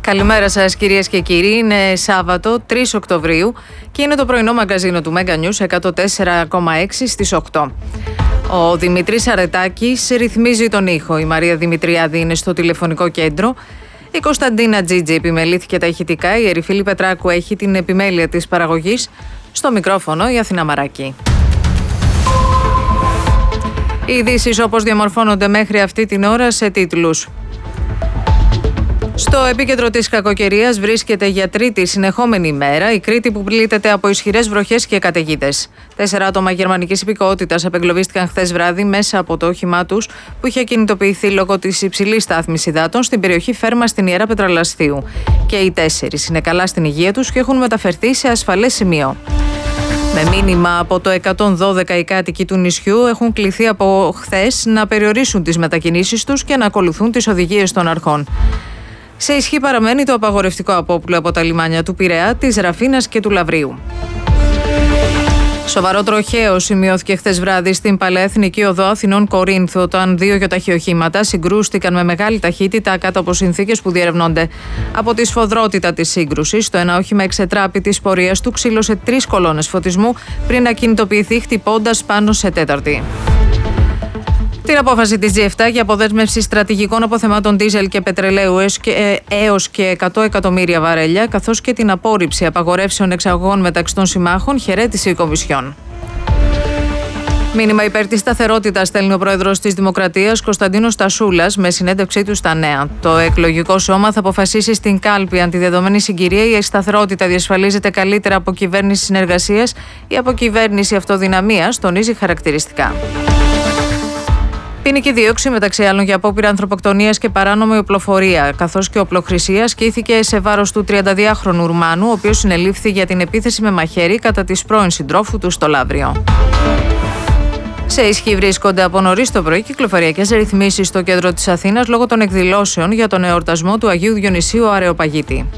Καλημέρα σας κυρίες και κύριοι. Είναι Σάββατο 3 Οκτωβρίου και είναι το πρωινό μαγκαζίνο του Mega News 104,6 στις 8. Ο Δημήτρης Αρετάκης ρυθμίζει τον ήχο. Η Μαρία Δημητριάδη είναι στο τηλεφωνικό κέντρο. Η Κωνσταντίνα Τζίτζη επιμελήθηκε τα ηχητικά. Η Ερυφίλη Πετράκου έχει την επιμέλεια της παραγωγής. Στο μικρόφωνο η Αθηνά Μαράκη. Οι ειδήσεις όπως διαμορφώνονται μέχρι αυτή την ώρα σε τίτλους. Στο επίκεντρο της κακοκαιρίας βρίσκεται για τρίτη συνεχόμενη ημέρα η Κρήτη που πλήττεται από ισχυρές βροχές και καταιγίδες. 4 άτομα γερμανικής υπηκότητας απεγκλωβίστηκαν χθες βράδυ μέσα από το όχημά τους που είχε κινητοποιηθεί λόγω της υψηλής στάθμης υδάτων στην περιοχή Φέρμα στην Ιερά Πετραλασθίου. Και οι 4 είναι καλά στην υγεία τους και έχουν μεταφερθεί σε ασφαλές σημείο. Με μήνυμα από το 112 οι κάτοικοι του νησιού έχουν κληθεί από χθες να περιορίσουν τις μετακινήσεις τους και να ακολουθούν τις οδηγίες των αρχών. Σε ισχύ παραμένει το απαγορευτικό απόπλου από τα λιμάνια του Πειραιά, της Ραφίνας και του Λαβρίου. Σοβαρό τροχαίο σημειώθηκε χθες βράδυ στην Παλαιεθνική Οδό Αθηνών Κορίνθου, όταν 2 γιοταχιοχήματα συγκρούστηκαν με μεγάλη ταχύτητα κάτω από συνθήκες που διερευνώνται. Από τη σφοδρότητα της σύγκρουσης, το ένα όχημα εξετράπη της πορείας του ξύλωσε 3 κολόνες φωτισμού πριν να κινητοποιηθεί χτυπώντας πάνω σε τέταρτη. Την απόφαση της G7 για αποδέσμευση στρατηγικών αποθεμάτων ντίζελ και πετρελαίου έως και 100 εκατομμύρια βαρέλια, καθώς και την απόρριψη απαγορεύσεων εξαγωγών μεταξύ των συμμάχων, χαιρέτησε η Κομισιόν. Μήνυμα υπέρ της σταθερότητας στέλνει ο πρόεδρος της Δημοκρατίας Κωνσταντίνος Τασούλας με συνέντευξή του στα Νέα. Το εκλογικό σώμα θα αποφασίσει στην κάλπη αν τη δεδομένη συγκυρία η σταθερότητα διασφαλίζεται καλύτερα από κυβέρνηση συνεργασίας ή από κυβέρνηση αυτοδυναμίας, τονίζει χαρακτηριστικά. Ποινική δίωξη μεταξύ άλλων για απόπειρα ανθρωποκτονίας και παράνομη οπλοφορία, καθώς και οπλοχρησία ασκήθηκε σε βάρος του 32χρονου Ρουμάνου, ο οποίος συνελήφθη για την επίθεση με μαχαίρι κατά της πρώην συντρόφου του στο Λαύριο. Σε ισχύ βρίσκονται από νωρίς το πρωί κυκλοφοριακές ρυθμίσεις στο κέντρο της Αθήνας λόγω των εκδηλώσεων για τον εορτασμό του Αγίου Διονυσίου Αρεοπαγίτη.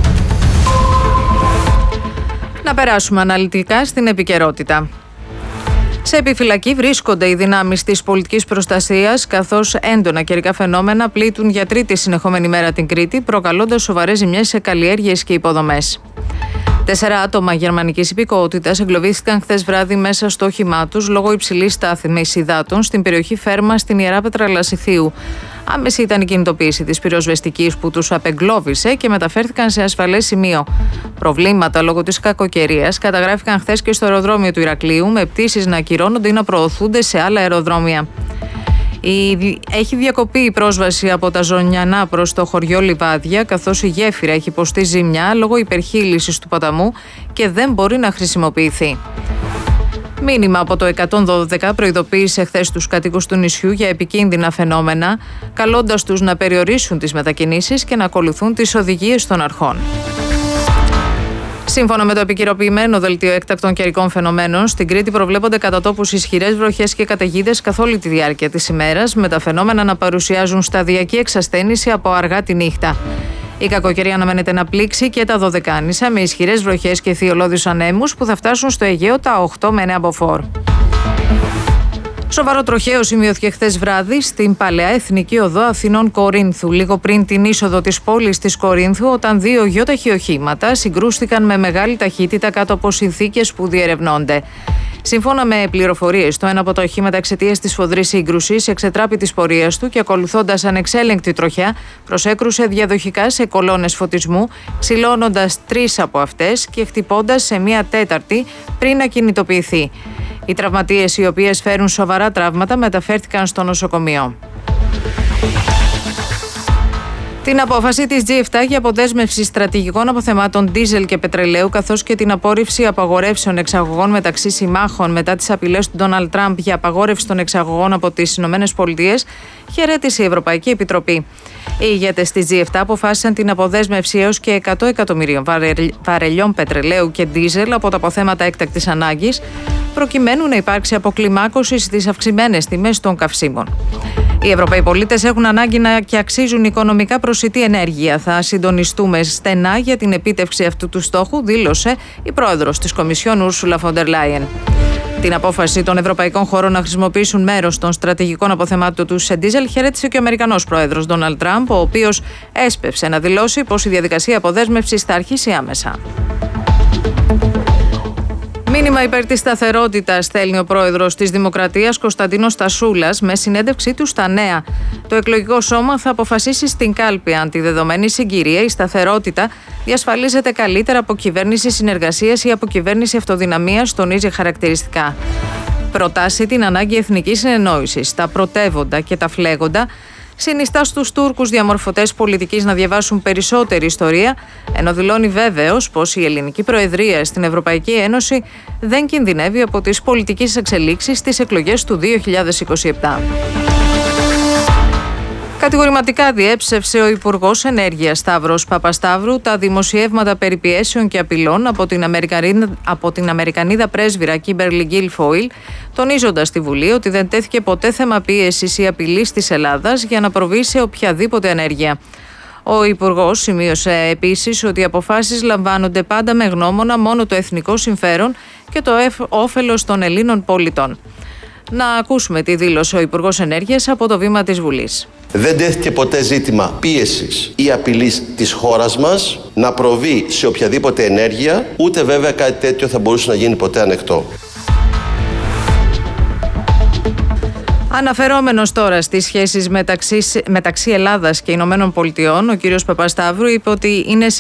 Να περάσουμε αναλυτικά στην επικαιρότητα. Σε επιφυλακή βρίσκονται οι δυνάμεις της πολιτικής προστασίας, καθώς έντονα καιρικά φαινόμενα πλήττουν για τρίτη συνεχόμενη μέρα την Κρήτη, προκαλώντας σοβαρές ζημιές σε καλλιέργειες και υποδομές. 4 άτομα γερμανικής υπηκότητας εγκλωβίστηκαν χθες βράδυ μέσα στο όχημά τους λόγω υψηλής στάθμης υδάτων στην περιοχή Φέρμα στην Ιερά Πετραλασθίου. Άμεση ήταν η κινητοποίηση της πυροσβεστικής που τους απεγκλώβησε και μεταφέρθηκαν σε ασφαλές σημείο. Προβλήματα λόγω της κακοκαιρίας καταγράφηκαν χθες και στο αεροδρόμιο του Ηρακλείου, με πτήσεις να ακυρώνονται ή να προωθούνται σε άλλα αεροδρόμια. Έχει διακοπεί η πρόσβαση από τα Ζωνιανά προς το χωριό Λιβάδια, καθώς η γέφυρα έχει υποστεί ζημιά λόγω υπερχείλησης του ποταμού και δεν μπορεί να χρησιμοποιηθεί. Μήνυμα από το 112 προειδοποίησε χθες τους κατοίκους του νησιού για επικίνδυνα φαινόμενα, καλώντας τους να περιορίσουν τις μετακινήσεις και να ακολουθούν τις οδηγίες των αρχών. Σύμφωνα με το επικαιροποιημένο δελτίο έκτακτων καιρικών φαινομένων, στην Κρήτη προβλέπονται κατά τόπους ισχυρές βροχές και καταιγίδες καθ' όλη τη διάρκεια της ημέρας, με τα φαινόμενα να παρουσιάζουν σταδιακή εξασθένηση από αργά τη νύχτα. Η κακοκαιρία αναμένεται να πλήξει και τα Δωδεκάνησα με ισχυρές βροχές και θειολώδεις ανέμους που θα φτάσουν στο Αιγαίο τα 8 με 9 μποφόρ. Σοβαρό τροχαίο σημειώθηκε χθες βράδυ στην Παλαιεθνική Οδό Αθηνών Κορίνθου, λίγο πριν την είσοδο της πόλης της Κορίνθου, όταν 2 γιοταχιοχήματα συγκρούστηκαν με μεγάλη ταχύτητα κάτω από συνθήκες που διερευνώνται. Σύμφωνα με πληροφορίες, το ένα από τα οχήματα εξαιτίας της σφοδρής σύγκρουσης εξετράπη της πορείας του και ακολουθώντας ανεξέλεγκτη τροχιά προσέκρουσε διαδοχικά σε κολόνες φωτισμού, ξυλώνοντας 3 από αυτές και χτυπώντας σε μία τέταρτη πριν να κινητοποιηθεί. Οι τραυματίες, οι οποίες φέρουν σοβαρά τραύματα, μεταφέρθηκαν στο νοσοκομείο. Την απόφαση της G7 για αποδέσμευση στρατηγικών αποθεμάτων ντίζελ και πετρελαίου, καθώς και την απόρριψη απαγορεύσεων εξαγωγών μεταξύ συμμάχων μετά τις απειλές του Ντόναλντ Τραμπ για απαγόρευση των εξαγωγών από τις ΗΠΑ, χαιρέτησε η Ευρωπαϊκή Επιτροπή. Οι ηγέτες της G7 αποφάσισαν την αποδέσμευση έως και 100 εκατομμυρίων βαρελιών πετρελαίου και ντίζελ από τα αποθέματα έκτακτης ανάγκης, προκειμένου να υπάρξει αποκλιμάκωση στις αυξημένες τιμές των καυσίμων. Οι Ευρωπαίοι πολίτες έχουν ανάγκη και αξίζουν οικονομικά προσιτή ενέργεια. Θα συντονιστούμε στενά για την επίτευξη αυτού του στόχου, δήλωσε η πρόεδρος της Κομισιόν Ούρσουλα Φοντερ Λάιεν. Την απόφαση των ευρωπαϊκών χωρών να χρησιμοποιήσουν μέρος των στρατηγικών αποθεμάτων τους σε ντίζελ χαιρέτησε και ο Αμερικανός πρόεδρος Ντόναλντ Τραμπ, ο οποίος έσπευσε να δηλώσει πως η διαδικασία αποδέσμευσης θα αρχίσει άμεσα. Μήνυμα υπέρ της σταθερότητας στέλνει ο πρόεδρος της Δημοκρατίας Κωνσταντίνος Τασούλας με συνέντευξή του στα Νέα. Το εκλογικό σώμα θα αποφασίσει στην κάλπη αν τη δεδομένη συγκυρία η σταθερότητα διασφαλίζεται καλύτερα από κυβέρνηση συνεργασίας ή από κυβέρνηση αυτοδυναμίας, τονίζει χαρακτηριστικά. Προτάσει την ανάγκη εθνικής συνεννόησης, τα πρωτεύοντα και τα φλέγοντα. Συνιστά στους Τούρκους διαμορφωτές πολιτικής να διαβάσουν περισσότερη ιστορία, ενώ δηλώνει βέβαιος πως η ελληνική προεδρία στην Ευρωπαϊκή Ένωση δεν κινδυνεύει από τις πολιτικές εξελίξεις στις εκλογές του 2027. Κατηγορηματικά διέψευσε ο Υπουργός Ενέργειας Σταύρος Παπασταύρου τα δημοσιεύματα περί πιέσεων και απειλών από την Αμερικανίδα πρέσβυρα Κίμπερλι Γκίλφοιλ, τονίζοντας στη Βουλή ότι δεν τέθηκε ποτέ θέμα πίεσης ή απειλής της Ελλάδας για να προβεί σε οποιαδήποτε ενέργεια. Ο Υπουργός σημείωσε επίσης ότι οι αποφάσεις λαμβάνονται πάντα με γνώμονα μόνο το εθνικό συμφέρον και το όφελος των Ελλήνων πολιτών. Να ακούσουμε τη δήλωσε ο Υπουργός Ενέργειας από το βήμα της Βουλής. Δεν τέθηκε ποτέ ζήτημα πίεσης ή απειλής της χώρας μας να προβεί σε οποιαδήποτε ενέργεια, ούτε βέβαια κάτι τέτοιο θα μπορούσε να γίνει ποτέ ανεκτό. Αναφερόμενος τώρα στις σχέσεις μεταξύ Ελλάδας και Ηνωμένων Πολιτειών, ο κύριος Παπασταύρου είπε ότι είναι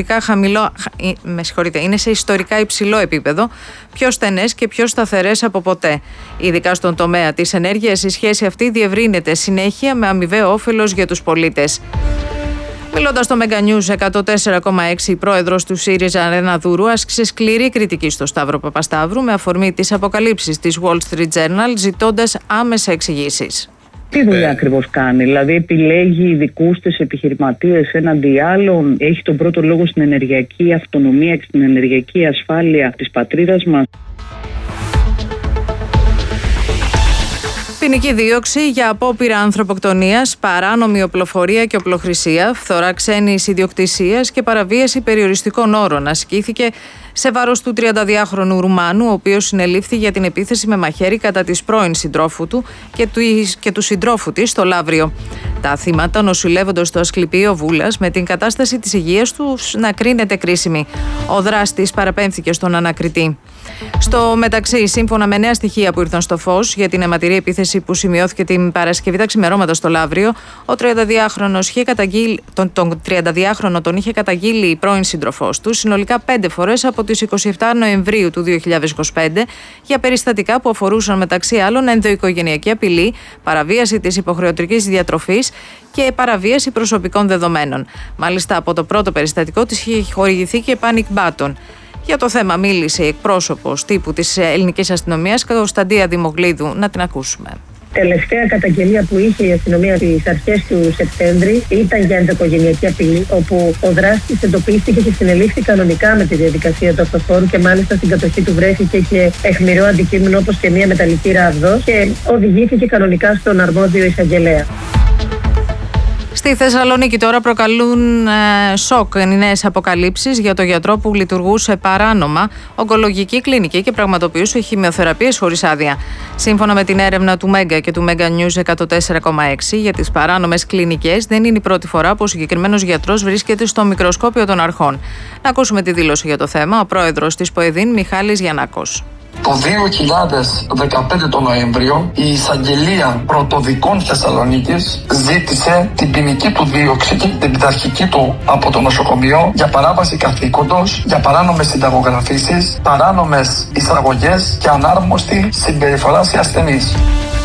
σε ιστορικά υψηλό επίπεδο, πιο στενές και πιο σταθερές από ποτέ. Ειδικά στον τομέα της ενέργειας, η σχέση αυτή διευρύνεται συνέχεια με αμοιβαίο όφελος για τους πολίτες. Μιλώντας στο Mega News 104,6, η πρόεδρος του ΣΥΡΙΖΑ Ρένα Δούρου άσκησε σκληρή κριτική στο Σταύρο Παπασταύρου με αφορμή τις αποκαλύψεις της Wall Street Journal, ζητώντας άμεσα εξηγήσεις. Τι δουλειά ακριβώς κάνει, δηλαδή επιλέγει ειδικούς της επιχειρηματίες έναντι άλλων, έχει τον πρώτο λόγο στην ενεργειακή αυτονομία και στην ενεργειακή ασφάλεια της πατρίδας μας. Ποινική δίωξη για απόπειρα ανθρωποκτονίας, παράνομη οπλοφορία και οπλοχρησία, φθορά ξένης ιδιοκτησίας και παραβίαση περιοριστικών όρων ασκήθηκε σε βάρος του 32χρονου Ρουμάνου, ο οποίος συνελήφθη για την επίθεση με μαχαίρι κατά της πρώην συντρόφου του και του συντρόφου της στο Λαύριο. Τα θύματα νοσηλεύονται στο Ασκληπείο Βούλας με την κατάσταση της υγείας του να κρίνεται κρίσιμη. Ο δράστης παραπέμφθηκε στον ανακριτή. Στο μεταξύ, σύμφωνα με νέα στοιχεία που ήρθαν στο φως για την αιματηρή επίθεση που σημειώθηκε την Παρασκευή τα ξημερώματα στο Λαύριο, ο 32χρονο τον είχε καταγγείλει η πρώην σύντροφός του συνολικά 5 φορές από τις 27 Νοεμβρίου του 2025 για περιστατικά που αφορούσαν μεταξύ άλλων ενδοοικογενειακή απειλή, παραβίαση της υποχρεωτικής διατροφής και παραβίαση προσωπικών δεδομένων. Μάλιστα, από το πρώτο περιστατικό της είχε χορηγηθεί και panic button. Για το θέμα μίλησε η εκπρόσωπος τύπου της ελληνικής αστυνομίας, Κωνσταντία Δημογλίδου. Να την ακούσουμε. Τελευταία καταγγελία που είχε η αστυνομία στις αρχές του Σεπτέμβρη ήταν για ενδοοικογενειακή απειλή, όπου ο δράστης εντοπίστηκε και συνελήφθη κανονικά με τη διαδικασία του αυτοφόρου και μάλιστα στην κατοχή του βρέθηκε και αιχμηρό αντικείμενο όπως και μια μεταλλική ράβδος και οδηγήθηκε κανονικά στον αρμόδιο εισαγγελέα. Στη Θεσσαλονίκη τώρα προκαλούν σοκ οι νέες αποκαλύψεις για το γιατρό που λειτουργούσε παράνομα ογκολογική κλινική και πραγματοποιούσε χημειοθεραπείες χωρίς άδεια. Σύμφωνα με την έρευνα του Mega και του Mega News 104,6 για τις παράνομες κλινικές, δεν είναι η πρώτη φορά που ο συγκεκριμένος γιατρός βρίσκεται στο μικροσκόπιο των αρχών. Να ακούσουμε τη δήλωση για το θέμα ο πρόεδρος της ΠΟΕΔΗΝ, Μιχάλης Γιαννάκος. Το 2015 τον Νοέμβριο η εισαγγελία πρωτοδικών Θεσσαλονίκης ζήτησε την ποινική του δίωξη και την πειθαρχική του από το νοσοκομείο για παράβαση καθήκοντος, για παράνομες συνταγογραφήσεις, παράνομες εισαγωγές και ανάρμοστη συμπεριφορά σε ασθενείς.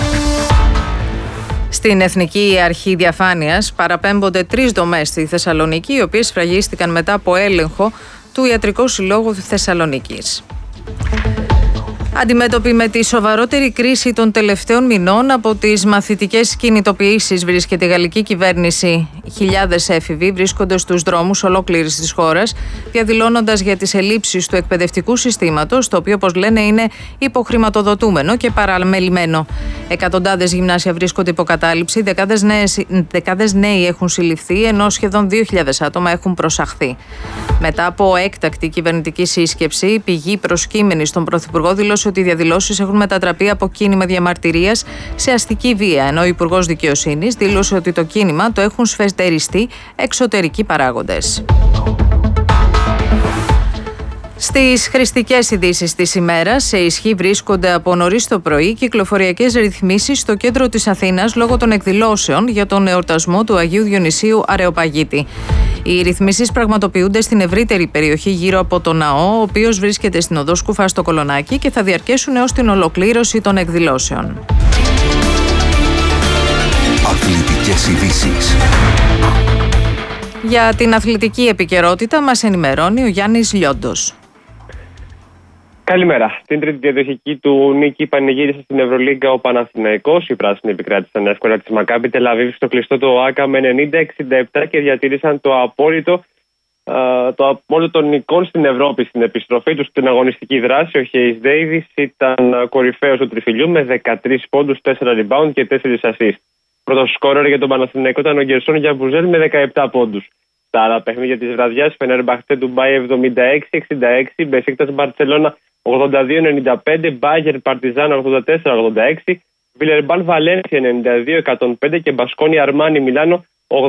Στην Εθνική Αρχή Διαφάνειας παραπέμπονται 3 δομές στη Θεσσαλονίκη, οι οποίες σφραγίστηκαν μετά από έλεγχο του Ιατρικού Συλλόγου Θεσσαλονίκης. Αντιμέτωπη με τη σοβαρότερη κρίση των τελευταίων μηνών από τις μαθητικές κινητοποιήσεις βρίσκεται η γαλλική κυβέρνηση. Χιλιάδες έφηβοι βρίσκονται στους δρόμους ολόκληρης της χώρας, διαδηλώνοντας για τις ελλείψεις του εκπαιδευτικού συστήματος, το οποίο, όπως λένε, είναι υποχρηματοδοτούμενο και παραμελημένο. Εκατοντάδες γυμνάσια βρίσκονται υποκατάληψη, δεκάδες νέοι έχουν συλληφθεί, ενώ σχεδόν 2.000 άτομα έχουν προσαχθεί. Μετά από έκτακτη κυβερνητική σύσκεψη, η πηγή προσκύμενη στον Πρωθυπουργό δήλωσε δήλωσε ότι οι διαδηλώσεις έχουν μετατραπεί από κίνημα διαμαρτυρίας σε αστική βία, ενώ ο Υπουργός Δικαιοσύνης δήλωσε ότι το κίνημα το έχουν σφετεριστεί εξωτερικοί παράγοντες. Στις χρηστικές ειδήσεις της ημέρας, σε ισχύ βρίσκονται από νωρίς το πρωί κυκλοφοριακές ρυθμίσεις στο κέντρο της Αθήνας λόγω των εκδηλώσεων για τον εορτασμό του Αγίου Διονυσίου Αρεοπαγίτη. Οι ρυθμίσεις πραγματοποιούνται στην ευρύτερη περιοχή γύρω από τον ναό, ο οποίος βρίσκεται στην οδό Σκούφα στο Κολονάκι και θα διαρκέσουν έως την ολοκλήρωση των εκδηλώσεων. Αθλητικές ειδήσεις. Για την αθλητική επικαιρότητα μας ενημερώνει ο Γιάννης Λιόντος. Καλημέρα. Την τρίτη διαδοχική του νίκη πανηγύρισε στην Ευρωλίγκα ο Παναθηναϊκός. Οι πράσινοι επικράτησαν εύκολα τη Μακάμπι Τελαβίβ στο κλειστό του ΟΑΚΑ με 90-67 και διατήρησαν το απόλυτο των νικών στην Ευρώπη. Στην επιστροφή του στην αγωνιστική δράση, ο Χέις Ντέιβις ήταν κορυφαίος του τριφυλιού με 13 πόντους, 4 rebound και 4 assist. Πρώτος σκόρερ για τον Παναθηναϊκό ήταν ο Γκερσόν Γιαμπουζέλ με 17 πόντους. Στα άλλα παιχνίδια της βραδιάς, Φενέρμπαχτσε Ντουμπάι 76-66, Μπεσίκτας Μπαρτσελώνα 82-95, Μπάγερ Παρτιζάν 84-86, Βιλερμπάν Βαλένσια 92-105 και Μπασκόνι Αρμάνι Μιλάνο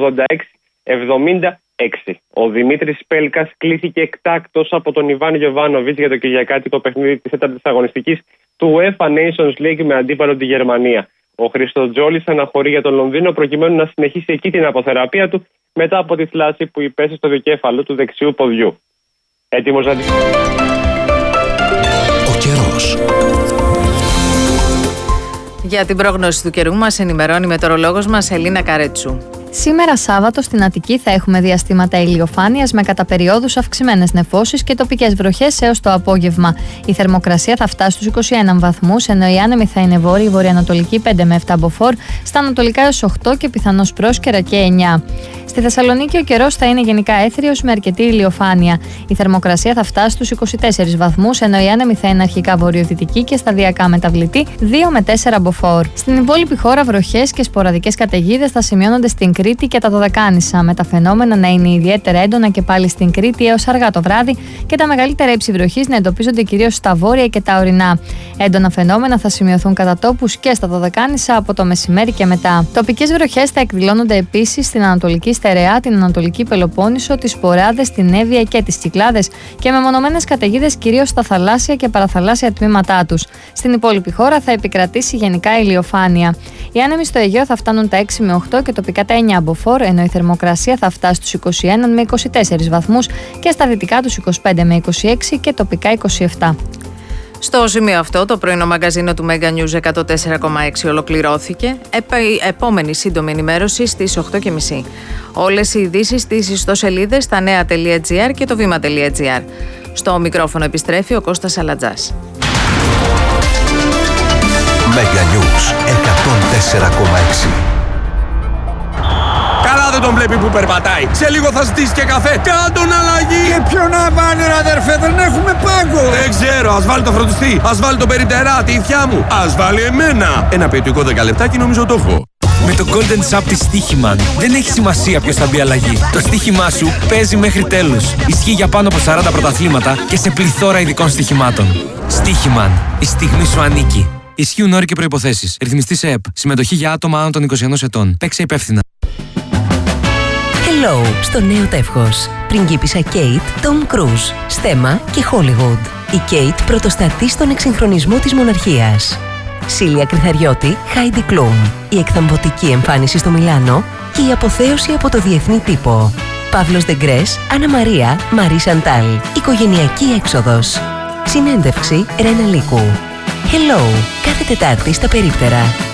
86-76. Ο Δημήτρης Πέλκας κλήθηκε εκτάκτος από τον Ιβάν Γιοβάνοβιτς για το κυριακάτικο παιχνίδι της τέταρτης αγωνιστικής του UEFA Nations League με αντίπαλο τη Γερμανία. Ο Χριστοτζόλης αναχωρεί για τον Λονδίνο προκειμένου να συνεχίσει εκεί την αποθεραπεία του μετά από τη θλάση που υπέστη στο δικέφαλο του δεξιού ποδιού. Έτοιμος να... Ο καιρός. Για την πρόγνωση του καιρού μας ενημερώνει η μετεωρολόγος μας Ελίνα Καρέτσου. Σήμερα Σάββατο στην Αττική θα έχουμε διαστήματα ηλιοφάνειας με κατά περιόδους αυξημένες νεφώσεις και τοπικές βροχές έως το απόγευμα. Η θερμοκρασία θα φτάσει στους 21 βαθμούς, ενώ η άνεμη θα είναι βόρειη βορειοανατολική 5 με 7 μποφόρ, στα ανατολικά έως 8 και πιθανώς πρόσκαιρα και 9. Στη Θεσσαλονίκη ο καιρός θα είναι γενικά έθριος με αρκετή ηλιοφάνεια. Η θερμοκρασία θα φτάσει στους 24 βαθμούς, ενώ η άνεμη θα είναι αρχικά βορειοδυτική και σταδιακά μεταβλητή 2 με 4 μποφόρ. Στην υπόλοιπη χώρα βροχές και σποραδικές καταιγίδες θα σημειώνονται στην Κρήτη και τα Δωδεκάνησα, με τα φαινόμενα να είναι ιδιαίτερα έντονα και πάλι στην Κρήτη έως αργά το βράδυ και τα μεγαλύτερα ύψη βροχής να εντοπίζονται κυρίως στα βόρεια και τα ορεινά. Έντονα φαινόμενα θα σημειωθούν κατά τόπους και στα Δωδεκάνησα από το μεσημέρι και μετά. Τοπικές βροχές θα εκδηλώνονται επίσης στην Ανατολική Στερεά, την Ανατολική Πελοπόννησο, τις Ποράδες, την Εύβοια και τις Κυκλάδες και μεμονωμένες καταιγίδες κυρίως στα θαλάσσια και παραθαλάσσια τμήματά τους. Στην υπόλοιπη χώρα θα επικρατήσει γενικά ηλιοφάνεια. Οι άνεμοι στο Αιγαίο θα φτάνουν τα 6 με 8 και τοπικά τα 9 μποφόρ, ενώ η θερμοκρασία θα φτάσει στους 21 με 24 βαθμούς και στα δυτικά τους 25 με 26 και τοπικά 27. Στο σημείο αυτό, το πρωινό μαγκαζίνο του Mega News 104,6 ολοκληρώθηκε. Επόμενη σύντομη ενημέρωση στις 8.30. Όλες οι ειδήσεις στις ιστοσελίδες στα νέα.gr και το βήμα.gr. Στο μικρόφωνο επιστρέφει ο Κώστας Αλατζάς. Mega News 104,6. Καλά δεν τον βλέπει που περπατάει. Σε λίγο θα ζητήσει και καφέ. Κάντον αλλαγή. Και ποιο να βάλει ρε αδερφέ, δεν έχουμε πάγκο. Δεν ξέρω, ας βάλει το φροντιστή. Ας βάλει το περιτεράτη, η θιά μου. Ας βάλει εμένα. Ένα ποιοτικό 10 λεπτάκι νομίζω το έχω. Με το Golden Shop της Stoiximan δεν έχει σημασία ποιος θα μπει αλλαγή. Το στοίχημά σου παίζει μέχρι τέλους. Ισχύει για πάνω από 40 πρωταθλήματα και σε πληθώρα ειδικών στοιχημάτων. Stoiximan. Η στιγμή σου ανήκει. Ισχύουν όροι και προϋποθέσεις. Ρυθμιστή σε ΕΠ. Συμμετοχή για άτομα άνω των 21 ετών. Παίξε υπεύθυνα. Hello στο νέο τεύχος. Πριγκίπισσα Kate, Tom Cruise, Στέμα και Hollywood. Η Kate πρωτοστατεί στον εξυγχρονισμό της μοναρχίας. Σίλια Κρυθαριώτη, Heidi Klum. Η εκθαμβωτική εμφάνιση στο Μιλάνο και η αποθέωση από το διεθνή τύπο. Παύλος Δεγκρές, Άννα Μαρία, Μαρή Σαντάλ. Οικογενειακή έξοδος. Συνέντευξη Ρένα Λίκου. Hello, κάθε Τετάρτη στα περίπτερα.